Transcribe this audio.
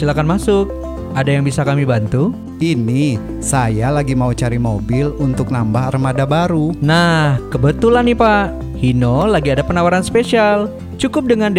silakan masuk. Ada yang bisa kami bantu? Ini, saya lagi mau cari mobil untuk nambah armada baru. Nah, kebetulan nih Pak, Hino lagi ada penawaran spesial. Cukup dengan